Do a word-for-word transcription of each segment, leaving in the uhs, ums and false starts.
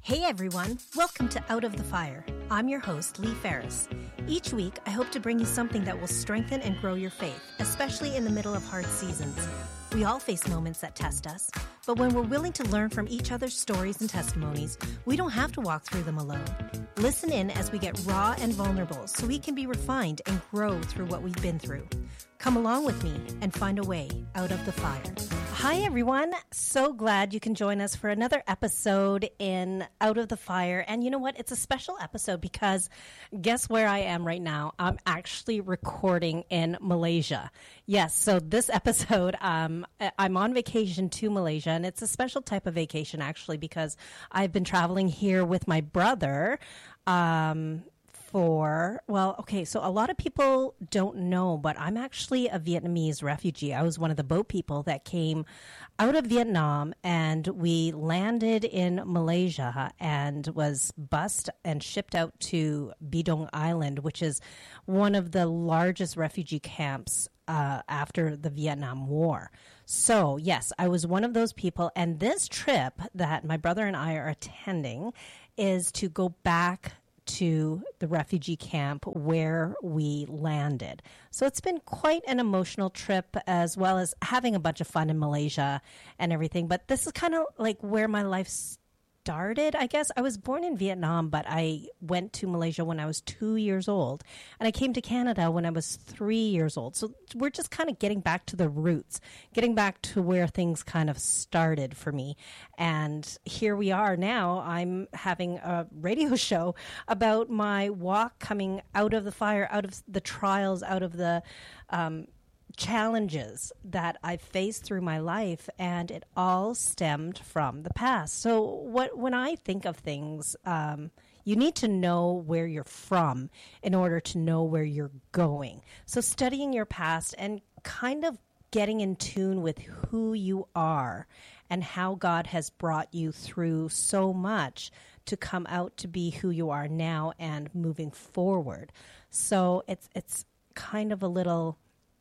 Hey everyone, welcome to Out of the Fire. I'm your host, Lee Ferris. Each week, I hope to bring you something that will strengthen and grow your faith, especially in the middle of hard seasons. We all face moments that test us, but when we're willing to learn from each other's stories and testimonies, we don't have to walk through them alone. Listen in as we get raw and vulnerable so we can be refined and grow through what we've been through. Come along with me and find a way out of the fire. Hi, everyone. So glad you can join us for another episode in Out of the Fire. And you know what? It's a special episode because guess where I am right now? I'm actually recording in Malaysia. Yes, so this episode, um, I'm on vacation to Malaysia, and it's a special type of vacation, actually, because I've been traveling here with my brother, um, For, well, okay, so a lot of people don't know, but I'm actually a Vietnamese refugee. I was one of the boat people that came out of Vietnam, and we landed in Malaysia and was bussed and shipped out to Bidong Island, which is one of the largest refugee camps uh, after the Vietnam War. So, yes, I was one of those people, and this trip that my brother and I are attending is to go back to the refugee camp where we landed. So it's been quite an emotional trip, as well as having a bunch of fun in Malaysia and everything. But this is kind of like where my life started, I guess. I was born in Vietnam, but I went to Malaysia when I was two years old. And I came to Canada when I was three years old. So we're just kind of getting back to the roots, getting back to where things kind of started for me. And here we are now. I'm having a radio show about my walk coming out of the fire, out of the trials, out of the um, challenges that I've faced through my life, and it all stemmed from the past. So what when I think of things, um, you need to know where you're from in order to know where you're going. So studying your past and kind of getting in tune with who you are and how God has brought you through so much to come out to be who you are now and moving forward. So it's it's kind of a little...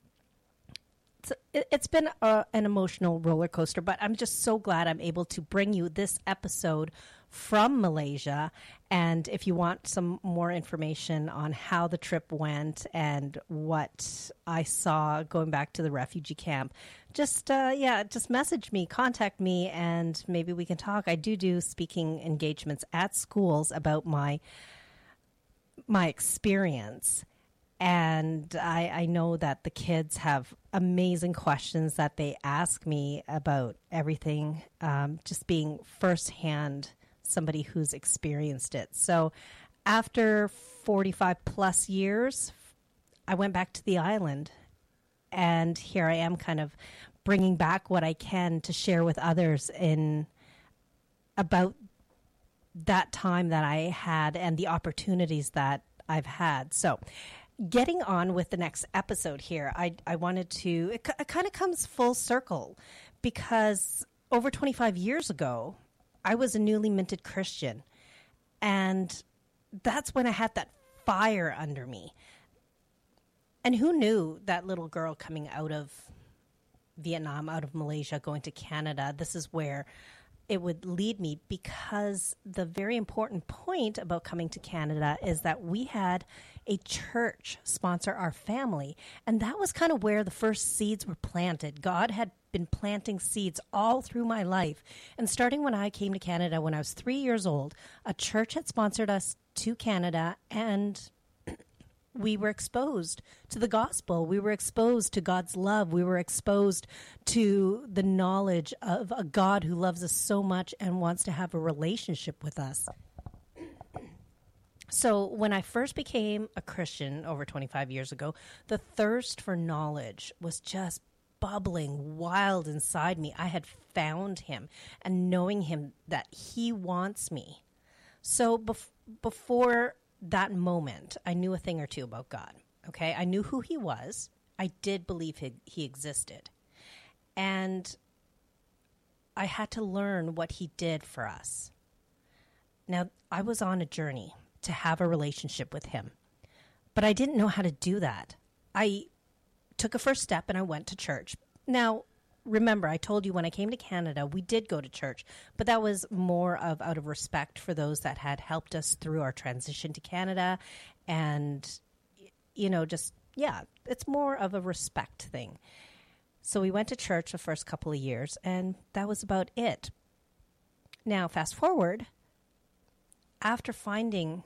It's been a, an emotional roller coaster, but I'm just so glad I'm able to bring you this episode from Malaysia. And if you want some more information on how the trip went and what I saw going back to the refugee camp, just, uh, yeah, just message me, contact me, and maybe we can talk. I do do speaking engagements at schools about my my experience. And I, I know that the kids have amazing questions that they ask me about everything, um, just being firsthand somebody who's experienced it. So after forty-five plus years, I went back to the island. And here I am kind of bringing back what I can to share with others in about that time that I had and the opportunities that I've had. So getting on with the next episode here, I, I wanted to, it, it kind of comes full circle because over twenty-five years ago, I was a newly minted Christian. And that's when I had that fire under me. And who knew that little girl coming out of Vietnam, out of Malaysia, going to Canada, this is where it would lead me, because the very important point about coming to Canada is that we had a church sponsor our family. And that was kind of where the first seeds were planted. God had been planting seeds all through my life. And starting when I came to Canada when I was three years old, a church had sponsored us to Canada, and we were exposed to the gospel. We were exposed to God's love. We were exposed to the knowledge of a God who loves us so much and wants to have a relationship with us. So when I first became a Christian over twenty-five years ago, the thirst for knowledge was just bubbling wild inside me. I had found him, and knowing him that he wants me. So bef- before that moment, I knew a thing or two about God. Okay, I knew who he was. I did believe he, he existed. And I had to learn what he did for us. Now, I was on a journey to have a relationship with him, but I didn't know how to do that. I took a first step and I went to church. Now, remember, I told you when I came to Canada, we did go to church, but that was more of out of respect for those that had helped us through our transition to Canada. And, you know, just, yeah, it's more of a respect thing. So we went to church the first couple of years, and that was about it. Now, fast forward, after finding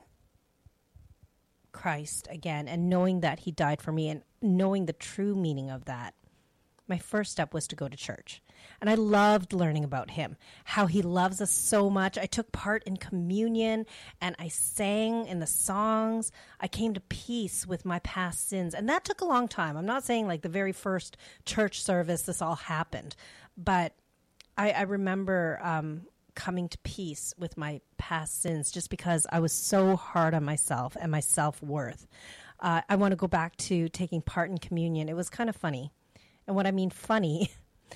Christ again and knowing that he died for me and knowing the true meaning of that, my first step was to go to church. And I loved learning about him, how he loves us so much. I took part in communion and I sang in the songs. I came to peace with my past sins. And that took a long time. I'm not saying like the very first church service this all happened, but I, I remember um, coming to peace with my past sins just because I was so hard on myself and my self-worth. Uh, I want to go back to taking part in communion. It was kind of funny. And what I mean funny,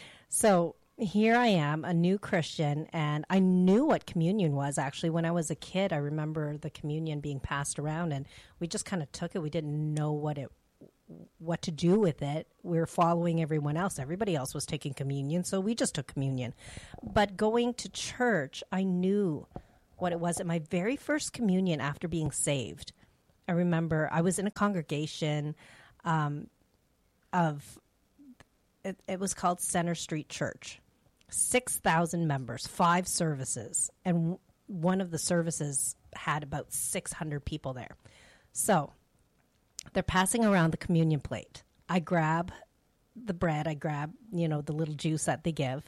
so here I am, a new Christian, and I knew what communion was actually when I was a kid. I remember the communion being passed around, and we just kind of took it. We didn't know what it, what to do with it. We were following everyone else. Everybody else was taking communion, so we just took communion. But going to church, I knew what it was. At my very first communion after being saved, I remember I was in a congregation um, of... It, it was called Center Street Church. six thousand members, five services, and w- one of the services had about six hundred people there. So they're passing around the communion plate. I grab the bread, I grab, you know, the little juice that they give,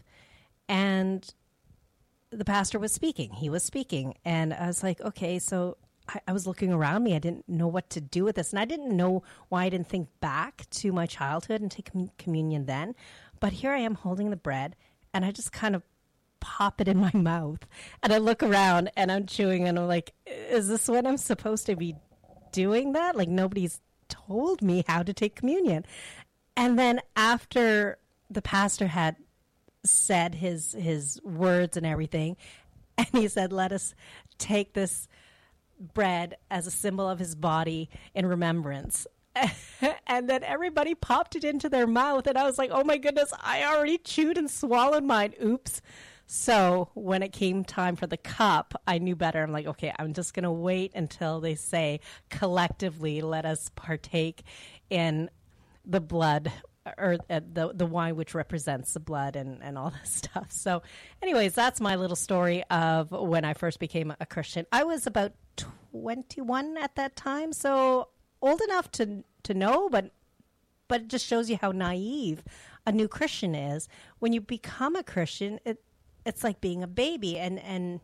and the pastor was speaking. He was speaking, and I was like, okay, so I, I was looking around me. I didn't know what to do with this. And I didn't know why I didn't think back to my childhood and take com- communion then. But here I am holding the bread, and I just kind of pop it in my mouth. And I look around, and I'm chewing, and I'm like, is this what I'm supposed to be doing that? Like, nobody's told me how to take communion. And then after the pastor had said his his words and everything, and he said, let us take this bread as a symbol of his body in remembrance. And then everybody popped it into their mouth, and I was like, oh my goodness, I already chewed and swallowed mine. Oops. So when it came time for the cup, I knew better. I'm like, okay, I'm just going to wait until they say collectively, let us partake in the blood or uh, the the wine which represents the blood and, and all this stuff. So anyways, that's my little story of when I first became a Christian. I was about twenty-one at that time, so old enough to to know, but but it just shows you how naive a new Christian is. When you become a Christian, it it's like being a baby, and, and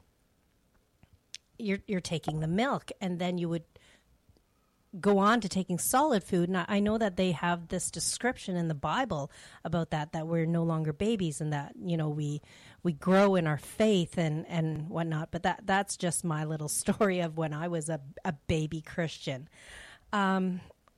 you're you're taking the milk, and then you would go on to taking solid food. And I know that they have this description in the Bible about that, that we're no longer babies and that, you know, we we grow in our faith and, and whatnot. But that that's just my little story of when I was a, a baby Christian. Um,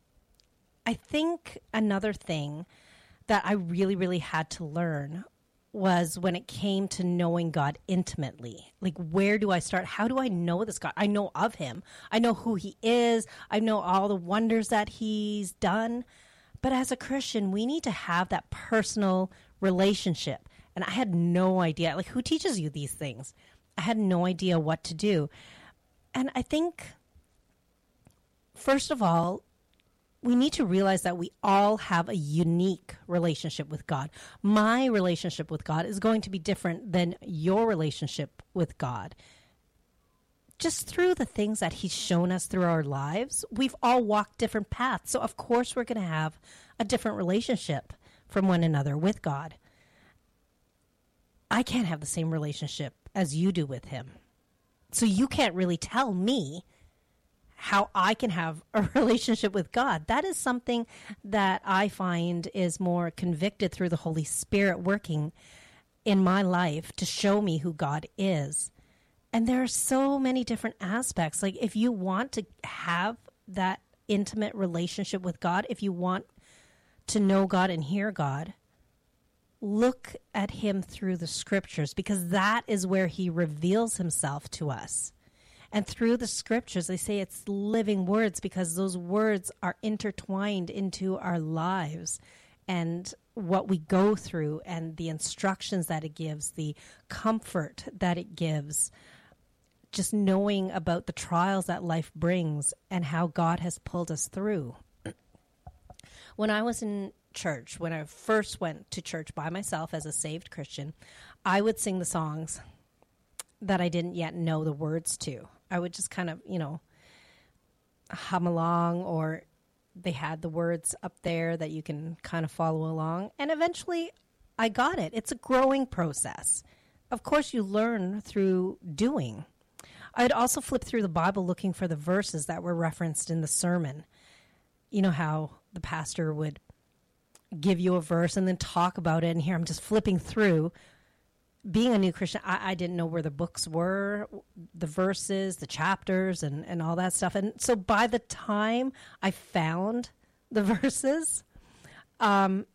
I think another thing that I really, really had to learn was when it came to knowing God intimately. Like, where do I start? How do I know this God? I know of him. I know who he is. I know all the wonders that he's done. But as a Christian, we need to have that personal relationship. And I had no idea. Like, who teaches you these things? I had no idea what to do. And I think, first of all, we need to realize that we all have a unique relationship with God. My relationship with God is going to be different than your relationship with God. Just through the things that he's shown us through our lives, we've all walked different paths. So, of course, we're going to have a different relationship from one another with God. I can't have the same relationship as you do with him. So you can't really tell me how I can have a relationship with God. That is something that I find is more convicted through the Holy Spirit working in my life to show me who God is. And there are so many different aspects. Like, if you want to have that intimate relationship with God, if you want to know God and hear God, look at him through the scriptures, because that is where he reveals himself to us. And through the scriptures, they say it's living words because those words are intertwined into our lives. And what we go through and the instructions that it gives, the comfort that it gives, just knowing about the trials that life brings and how God has pulled us through. When I was in church, when I first went to church by myself as a saved Christian, I would sing the songs that I didn't yet know the words to. I would just kind of, you know, hum along, or they had the words up there that you can kind of follow along. And eventually I got it. It's a growing process. Of course, you learn through doing. I'd also flip through the Bible looking for the verses that were referenced in the sermon. You know how the pastor would give you a verse and then talk about it. And here I'm just flipping through. Being a new Christian, I, I didn't know where the books were, the verses, the chapters, and, and all that stuff. And so by the time I found the verses, um,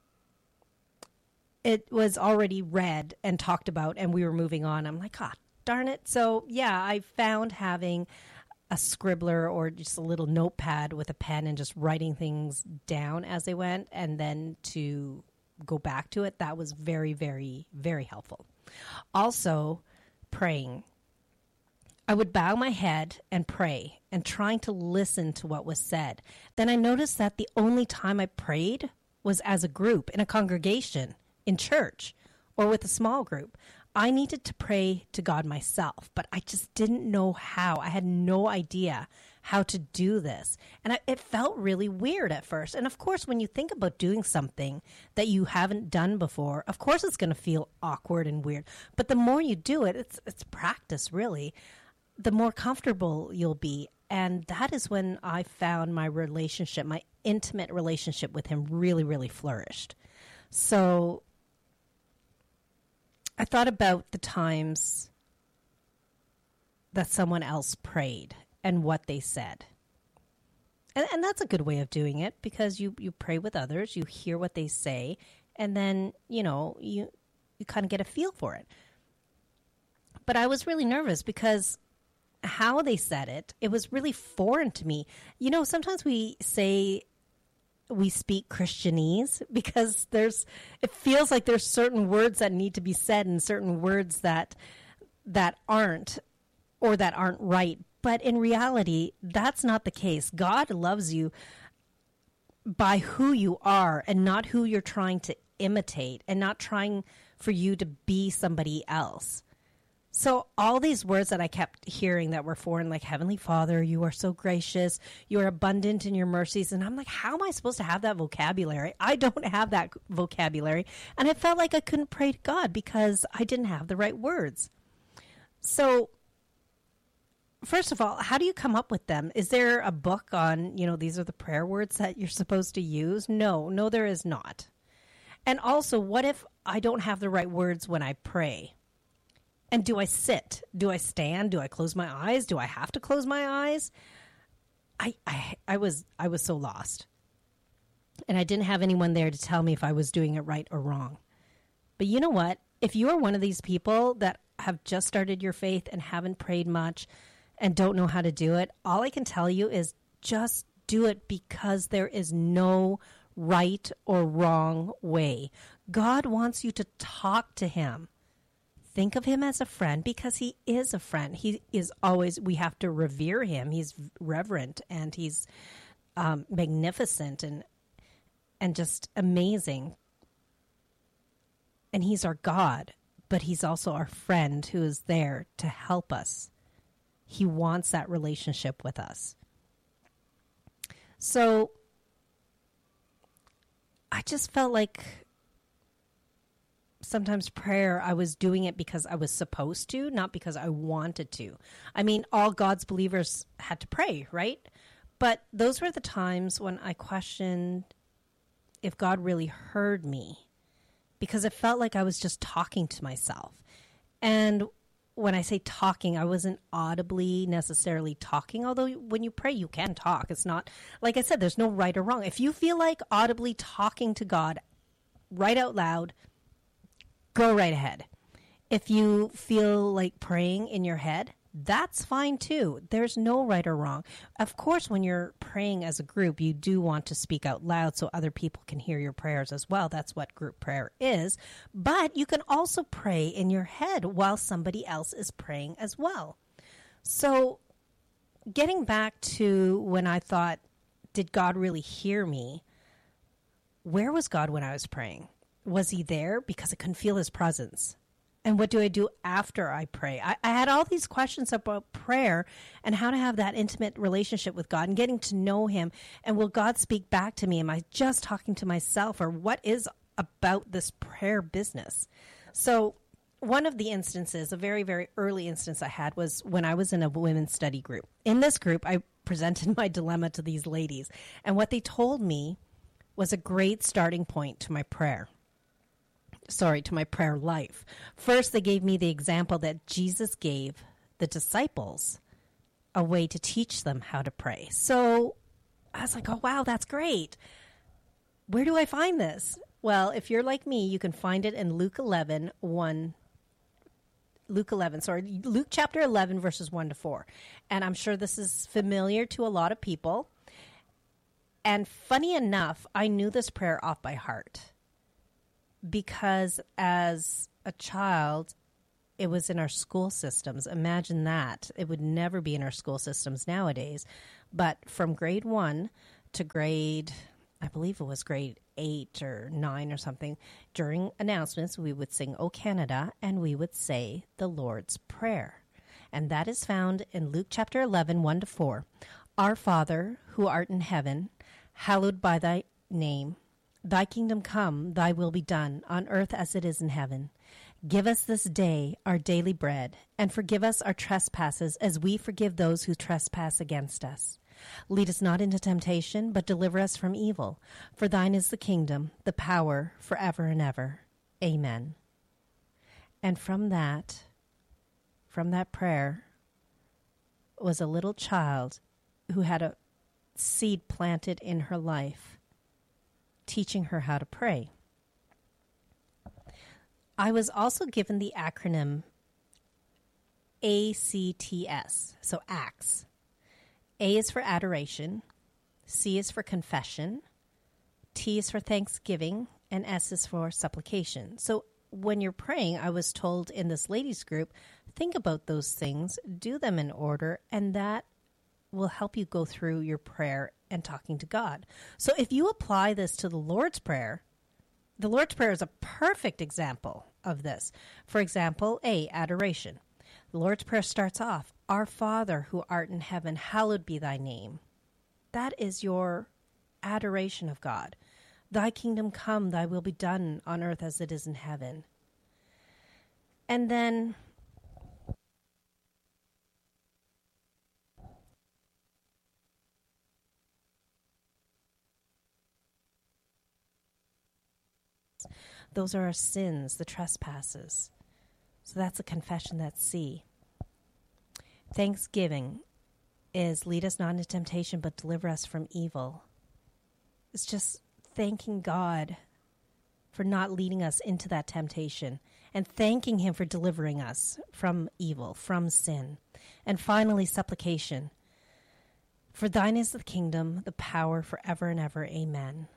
it was already read and talked about, and we were moving on. I'm like, God darn it. So, yeah, I found having a scribbler or just a little notepad with a pen and just writing things down as they went, and then to go back to it, that was very, very, very helpful. Also, praying. I would bow my head and pray and trying to listen to what was said. Then I noticed that the only time I prayed was as a group, in a congregation, in church, or with a small group. I needed to pray to God myself, but I just didn't know how. I had no idea how to do this. And I, it felt really weird at first. And of course, when you think about doing something that you haven't done before, of course it's going to feel awkward and weird. But the more you do it, it's it's practice, really, the more comfortable you'll be. And that is when I found my relationship, my intimate relationship with him really, really flourished. So I thought about the times that someone else prayed and what they said. And, and that's a good way of doing it, because you, you pray with others, you hear what they say, and then, you know, you, you kind of get a feel for it. But I was really nervous because how they said it, it was really foreign to me. You know, sometimes we say we speak Christianese because there's, it feels like there's certain words that need to be said and certain words that that aren't, or that aren't right. But in reality, that's not the case. God loves you by who you are and not who you're trying to imitate, and not trying for you to be somebody else. So all these words that I kept hearing that were foreign, like Heavenly Father, you are so gracious, you are abundant in your mercies. And I'm like, how am I supposed to have that vocabulary? I don't have that vocabulary. And I felt like I couldn't pray to God because I didn't have the right words. So first of all, how do you come up with them? Is there a book on, you know, these are the prayer words that you're supposed to use? No, no, there is not. And also, what if I don't have the right words when I pray? And do I sit? Do I stand? Do I close my eyes? Do I have to close my eyes? I, I, I was, I was so lost. And I didn't have anyone there to tell me if I was doing it right or wrong. But you know what? If you are one of these people that have just started your faith and haven't prayed much and don't know how to do it, all I can tell you is just do it, because there is no right or wrong way. God wants you to talk to him. Think of him as a friend, because he is a friend. He is always, we have to revere him. He's reverent, and he's um, magnificent and and just amazing. And he's our God, but he's also our friend who is there to help us. He wants that relationship with us. So I just felt like sometimes prayer, I was doing it because I was supposed to, not because I wanted to. I mean, all God's believers had to pray, right? But those were the times when I questioned if God really heard me, because it felt like I was just talking to myself. And when I say talking, I wasn't audibly necessarily talking, although when you pray, you can talk. It's not, like I said, there's no right or wrong. If you feel like audibly talking to God right out loud, go right ahead. If you feel like praying in your head, that's fine too. There's no right or wrong. Of course, when you're praying as a group, you do want to speak out loud so other people can hear your prayers as well. That's what group prayer is. But you can also pray in your head while somebody else is praying as well. So getting back to when I thought, did God really hear me? Where was God when I was praying? Was he there? Because I couldn't feel his presence. And what do I do after I pray? I, I had all these questions about prayer and how to have that intimate relationship with God and getting to know him. And will God speak back to me? Am I just talking to myself? Or what is about this prayer business? So one of the instances, a very, very early instance I had was when I was in a women's study group. In this group, I presented my dilemma to these ladies. And what they told me was a great starting point to my prayer. Sorry, to my prayer life. First, they gave me the example that Jesus gave the disciples a way to teach them how to pray. So I was like, oh, wow, that's great. Where do I find this? Well, if you're like me, you can find it in Luke eleven, one. Luke eleven, sorry, Luke chapter eleven, verses one to four. And I'm sure this is familiar to a lot of people. And funny enough, I knew this prayer off by heart. Because as a child, it was in our school systems. Imagine that. It would never be in our school systems nowadays. But from grade one to grade, I believe it was grade eight or nine or something, during announcements, we would sing O Canada, and we would say the Lord's Prayer. And that is found in Luke chapter eleven, one to four. Our Father, who art in heaven, hallowed by thy name. Thy kingdom come, thy will be done, on earth as it is in heaven. Give us this day our daily bread, and forgive us our trespasses as we forgive those who trespass against us. Lead us not into temptation, but deliver us from evil. For thine is the kingdom, the power, forever and ever. Amen. And from that, from that prayer, was a little child who had a seed planted in her life, teaching her how to pray. I was also given the acronym A C T S, so ACTS. A is for adoration, C is for confession, T is for thanksgiving, and S is for supplication. So when you're praying, I was told in this ladies group, think about those things, do them in order, and that will help you go through your prayer and talking to God. So if you apply this to the Lord's Prayer, the Lord's Prayer is a perfect example of this. For example, A, adoration. The Lord's Prayer starts off, Our Father who art in heaven, hallowed be thy name. That is your adoration of God. Thy kingdom come, thy will be done on earth as it is in heaven. And then those are our sins, the trespasses. So that's a confession, that's C. Thanksgiving is lead us not into temptation, but deliver us from evil. It's just thanking God for not leading us into that temptation and thanking him for delivering us from evil, from sin. And finally, supplication. For thine is the kingdom, the power forever and ever. Amen.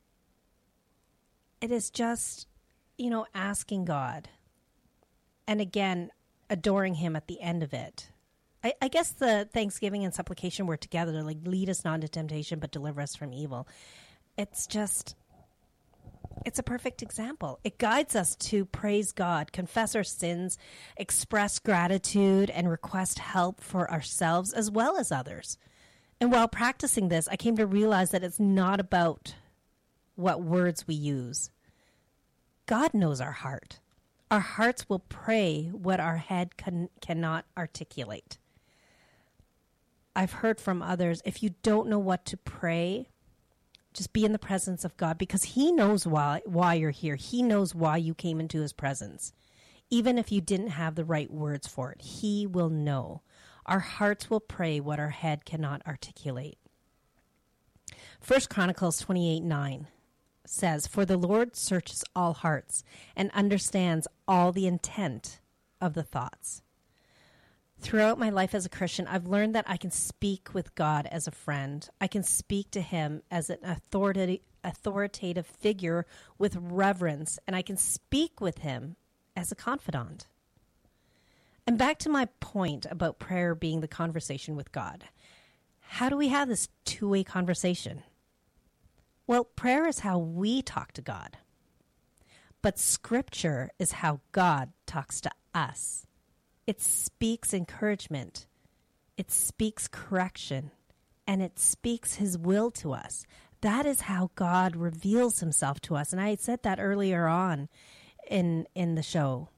It is just, you know, asking God and again, adoring him at the end of it. I, I guess the thanksgiving and supplication were together, like lead us not into temptation, but deliver us from evil. It's just, it's a perfect example. It guides us to praise God, confess our sins, express gratitude, and request help for ourselves as well as others. And while practicing this, I came to realize that it's not about what words we use. God knows our heart. Our hearts will pray what our head can, cannot articulate. I've heard from others, if you don't know what to pray, just be in the presence of God because he knows why, why you're here. He knows why you came into his presence. Even if you didn't have the right words for it, he will know. Our hearts will pray what our head cannot articulate. First Chronicles twenty-eight nine says, For the Lord searches all hearts and understands all the intent of the thoughts. Throughout my life as a Christian, I've learned that I can speak with God as a friend. I can speak to him as an authoritative, authoritative figure with reverence, and I can speak with him as a confidant. And back to my point about prayer being the conversation with God. How do we have this two-way conversation? Well, prayer is how we talk to God. But Scripture is how God talks to us. It speaks encouragement, it speaks correction, and it speaks his will to us. That is how God reveals himself to us. And I said that earlier on in, in the show,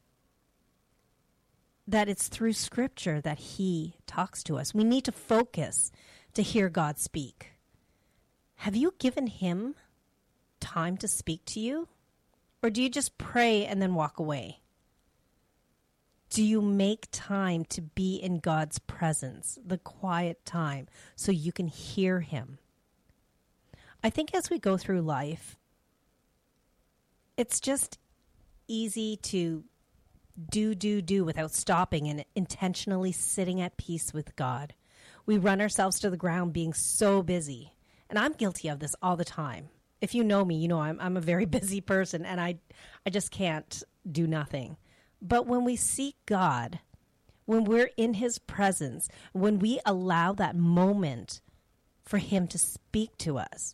that it's through Scripture that he talks to us. We need to focus to hear God speak. Have you given him time to speak to you? Or do you just pray and then walk away? Do you make time to be in God's presence, the quiet time, so you can hear him? I think as we go through life, it's just easy to do, do, do without stopping and intentionally sitting at peace with God. We run ourselves to the ground being so busy. And I'm guilty of this all the time. If you know me, you know I'm I'm a very busy person, and I I just can't do nothing. But when we seek God, when we're in his presence, when we allow that moment for him to speak to us,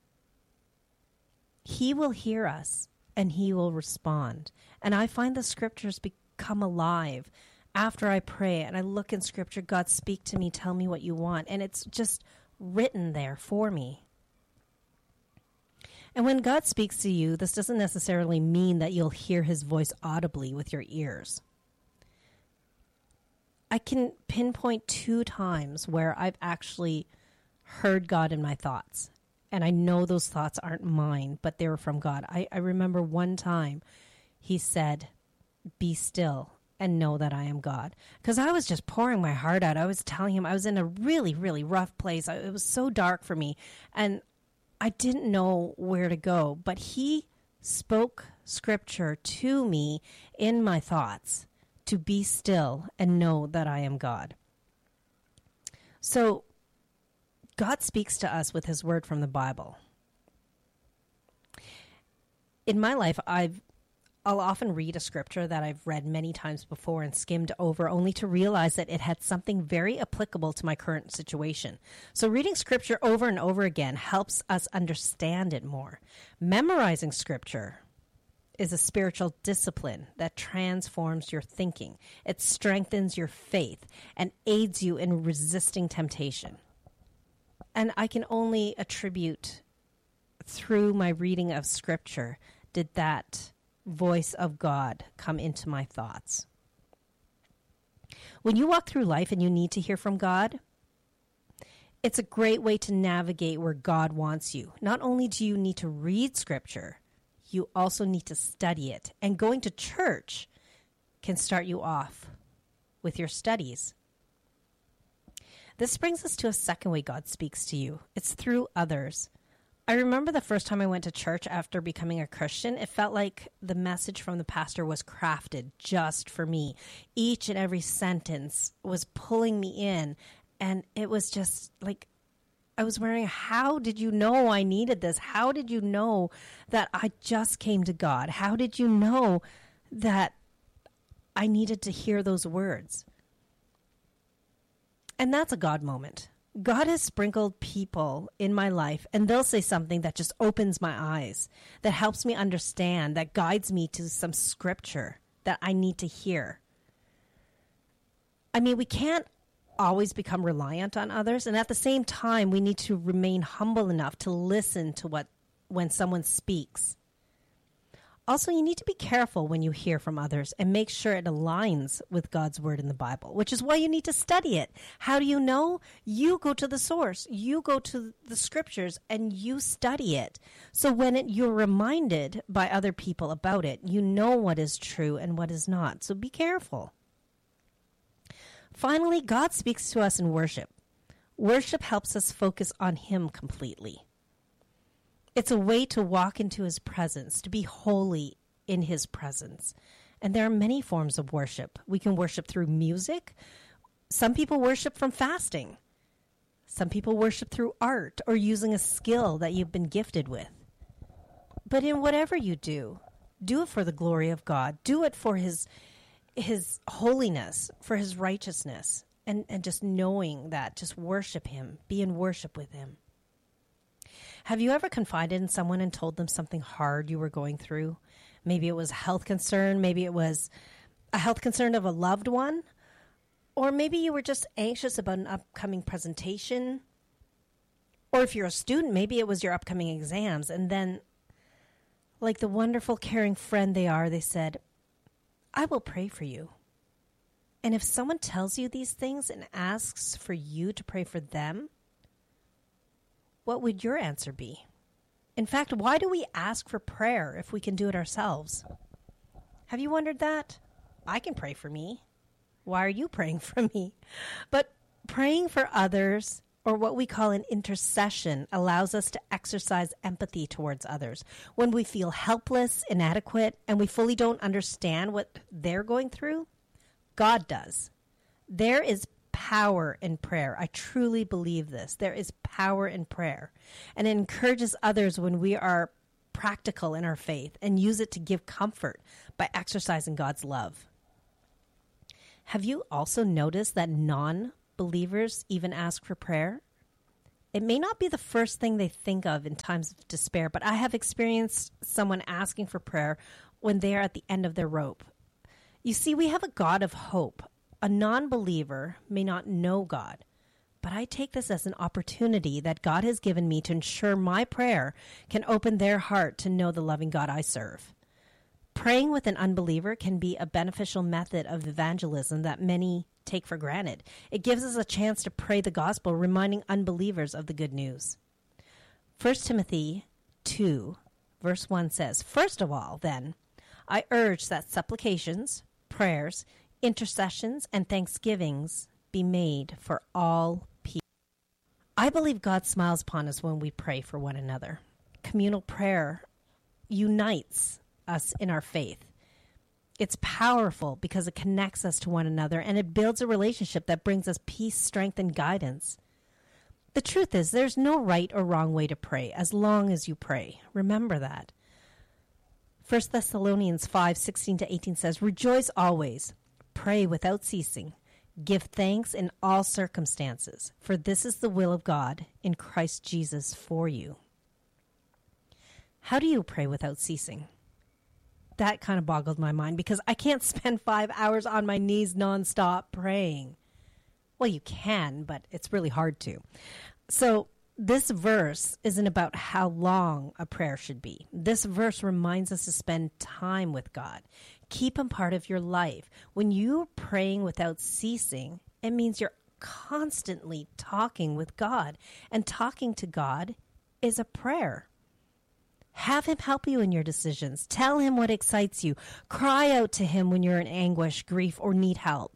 he will hear us and he will respond. And I find the Scriptures become alive after I pray and I look in Scripture. God, speak to me, tell me what you want. And it's just written there for me. And when God speaks to you, this doesn't necessarily mean that you'll hear his voice audibly with your ears. I can pinpoint two times where I've actually heard God in my thoughts. And I know those thoughts aren't mine, but they were from God. I, I remember one time he said, "Be still and know that I am God." Because I was just pouring my heart out. I was telling him I was in a really, really rough place. I, it was so dark for me. And I didn't know where to go, but he spoke Scripture to me in my thoughts to be still and know that I am God. So God speaks to us with his word from the Bible. In my life, I've I'll often read a scripture that I've read many times before and skimmed over, only to realize that it had something very applicable to my current situation. So reading Scripture over and over again helps us understand it more. Memorizing Scripture is a spiritual discipline that transforms your thinking. It strengthens your faith and aids you in resisting temptation. And I can only attribute through my reading of Scripture did that voice of God come into my thoughts. When you walk through life and you need to hear from God, it's a great way to navigate where God wants you. Not only do you need to read Scripture, you also need to study it. And going to church can start you off with your studies. This brings us to a second way God speaks to you. It's through others. I remember the first time I went to church after becoming a Christian, it felt like the message from the pastor was crafted just for me. Each and every sentence was pulling me in, and it was just like, I was wondering, how did you know I needed this? How did you know that I just came to God? How did you know that I needed to hear those words? And that's a God moment. God has sprinkled people in my life, and they'll say something that just opens my eyes, that helps me understand, that guides me to some Scripture that I need to hear. I mean, we can't always become reliant on others, and at the same time, we need to remain humble enough to listen to what when someone speaks. Also, you need to be careful when you hear from others and make sure it aligns with God's word in the Bible, which is why you need to study it. How do you know? You go to the source. You go to the Scriptures and you study it. So when it, you're reminded by other people about it, you know what is true and what is not. So be careful. Finally, God speaks to us in worship. Worship helps us focus on Him completely. It's a way to walk into His presence, to be holy in His presence. And there are many forms of worship. We can worship through music. Some people worship from fasting. Some people worship through art or using a skill that you've been gifted with. But in whatever you do, do it for the glory of God. Do it for his his holiness, for his righteousness, and, and just knowing that, just worship him, be in worship with him. Have you ever confided in someone and told them something hard you were going through? Maybe it was a health concern, maybe it was a health concern of a loved one, or maybe you were just anxious about an upcoming presentation, or if you're a student, maybe it was your upcoming exams, and then, like the wonderful, caring friend they are, they said, I will pray for you. And if someone tells you these things and asks for you to pray for them, what would your answer be? In fact, why do we ask for prayer if we can do it ourselves? Have you wondered that? I can pray for me. Why are you praying for me? But praying for others, or what we call an intercession, allows us to exercise empathy towards others. When we feel helpless, inadequate, and we fully don't understand what they're going through, God does. There is power in prayer. I truly believe this. There is power in prayer. And it encourages others when we are practical in our faith and use it to give comfort by exercising God's love. Have you also noticed that non-believers even ask for prayer? It may not be the first thing they think of in times of despair, but I have experienced someone asking for prayer when they are at the end of their rope. You see, we have a God of hope. A non-believer may not know God, but I take this as an opportunity that God has given me to ensure my prayer can open their heart to know the loving God I serve. Praying with an unbeliever can be a beneficial method of evangelism that many take for granted. It gives us a chance to pray the gospel, reminding unbelievers of the good news. First Timothy two, verse one says, First of all, then, I urge that supplications, prayers, intercessions, and thanksgivings be made for all people. I believe God smiles upon us when we pray for one another. Communal prayer unites us in our faith. It's powerful because it connects us to one another, and it builds a relationship that brings us peace, strength, and guidance. The truth is, there's no right or wrong way to pray as long as you pray. Remember that. First Thessalonians five, sixteen to eighteen says, Rejoice always, pray without ceasing, give thanks in all circumstances, for this is the will of God in Christ Jesus for you. How do you pray without ceasing? That kind of boggled my mind because I can't spend five hours on my knees nonstop praying. Well, you can, but it's really hard to. So this verse isn't about how long a prayer should be. This verse reminds us to spend time with God. Keep him part of your life. When you're praying without ceasing, it means you're constantly talking with God. And talking to God is a prayer. Have him help you in your decisions. Tell him what excites you. Cry out to him when you're in anguish, grief, or need help.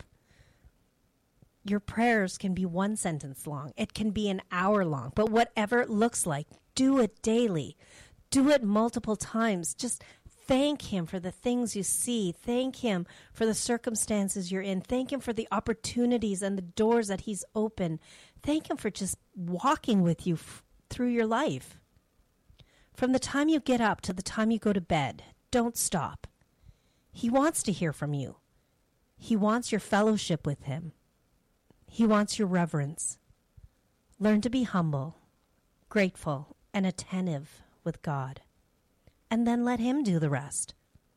Your prayers can be one sentence long. It can be an hour long. But whatever it looks like, do it daily. Do it multiple times. Just thank him for the things you see. Thank him for the circumstances you're in. Thank him for the opportunities and the doors that he's opened. Thank him for just walking with you f- through your life. From the time you get up to the time you go to bed, don't stop. He wants to hear from you. He wants your fellowship with him. He wants your reverence. Learn to be humble, grateful, and attentive with God. And then let him do the rest.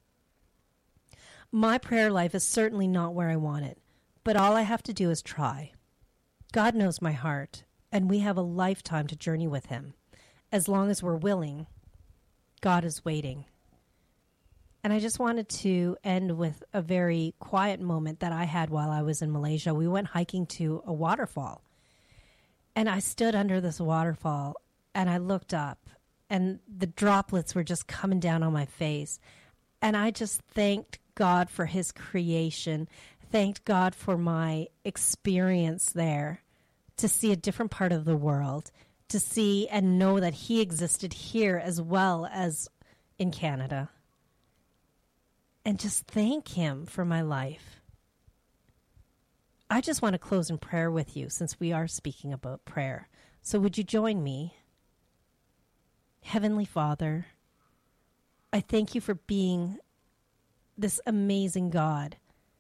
My prayer life is certainly not where I want it, but all I have to do is try. God knows my heart, and we have a lifetime to journey with him. As long as we're willing, God is waiting. And I just wanted to end with a very quiet moment that I had while I was in Malaysia. We went hiking to a waterfall. And I stood under this waterfall and I looked up and the droplets were just coming down on my face. And I just thanked God for his creation, thanked God for my experience there to see a different part of the world, to see and know that he existed here as well as in Canada. And just thank him for my life. I just want to close in prayer with you since we are speaking about prayer. So would you join me? Heavenly Father, I thank you for being this amazing God.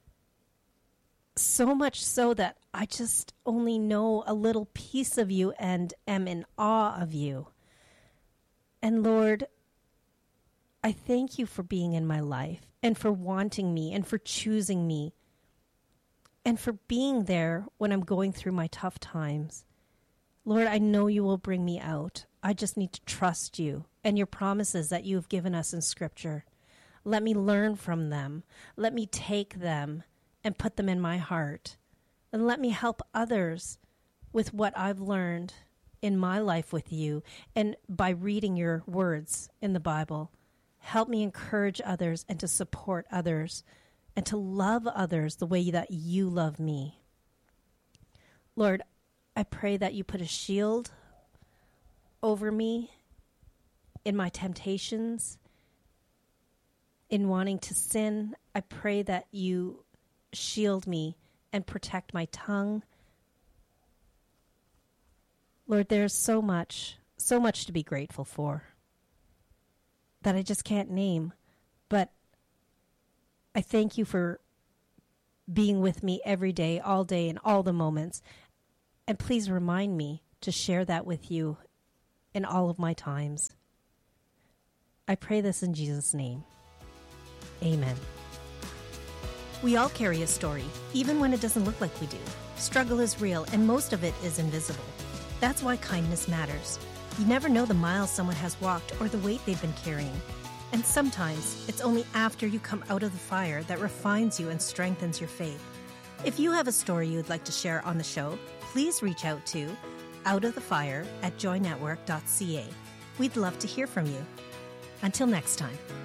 So much so that I just only know a little piece of you and am in awe of you. And Lord, I thank you for being in my life and for wanting me and for choosing me and for being there when I'm going through my tough times. Lord, I know you will bring me out. I just need to trust you and your promises that you have given us in Scripture. Let me learn from them. Let me take them and put them in my heart. And let me help others with what I've learned in my life with you and by reading your words in the Bible. Help me encourage others and to support others and to love others the way that you love me. Lord, I pray that you put a shield over me in my temptations, in wanting to sin. I pray that you shield me and protect my tongue. Lord, there's so much, so much to be grateful for that I just can't name. But I thank you for being with me every day, all day, in all the moments. And please remind me to share that with you in all of my times. I pray this in Jesus' name. Amen. We all carry a story, even when it doesn't look like we do. Struggle is real, and most of it is invisible. That's why kindness matters. You never know the miles someone has walked or the weight they've been carrying. And sometimes it's only after you come out of the fire that refines you and strengthens your faith. If you have a story you'd like to share on the show, please reach out to outofthefire at joy network dot c a. We'd love to hear from you. Until next time.